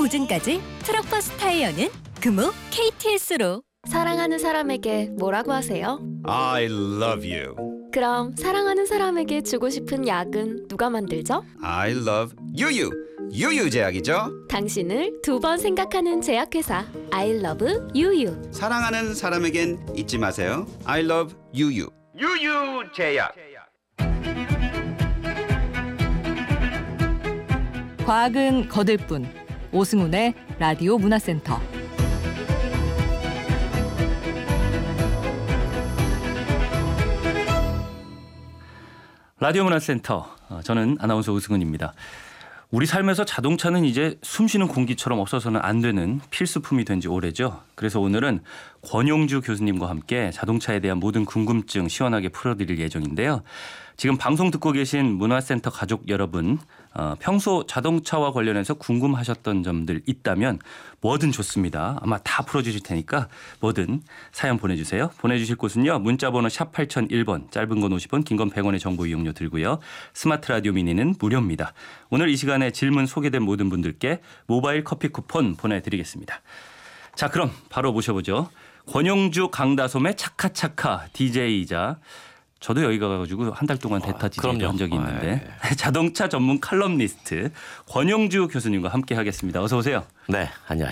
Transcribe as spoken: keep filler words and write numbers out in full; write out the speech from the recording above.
보증까지 트럭버스 타이어는 금호 케이티에스로. 사랑하는 사람에게 뭐라고 하세요? I love you. 그럼 사랑하는 사람에게 주고 싶은 약은 누가 만들죠? I love 유유. 유유 제약이죠. 당신을 두 번 생각하는 제약회사 I love 유유. 사랑하는 사람에겐 잊지 마세요. I love 유유. 유유 제약. 과학은 거들 뿐. 오승훈의 라디오 문화센터. 라디오 문화센터, 저는 아나운서 오승훈입니다. 우리 삶에서 자동차는 이제 숨쉬는 공기처럼 없어서는 안 되는 필수품이 된 지 오래죠. 그래서 오늘은 권용주 교수님과 함께 자동차에 대한 모든 궁금증 시원하게 풀어드릴 예정인데요. 지금 방송 듣고 계신 문화센터 가족 여러분, 어, 평소 자동차와 관련해서 궁금하셨던 점들 있다면 뭐든 좋습니다. 아마 다 풀어주실 테니까 뭐든 사연 보내주세요. 보내주실 곳은요. 문자번호 샵 팔공공일 번, 짧은 건 오십 원, 긴 건 백 원의 정보 이용료 들고요. 스마트 라디오 미니는 무료입니다. 오늘 이 시간에 질문 소개된 모든 분들께 모바일 커피 쿠폰 보내드리겠습니다. 자, 그럼 바로 모셔보죠. 권용주 강다솜의 차카차카 디제이이자 저도 여기 가가지고 한 달 동안 대타 디제이 한 적이 있는데 아, 예. 자동차 전문 칼럼니스트 권용주 교수님과 함께 하겠습니다. 어서 오세요. 네, 안녕하십니까.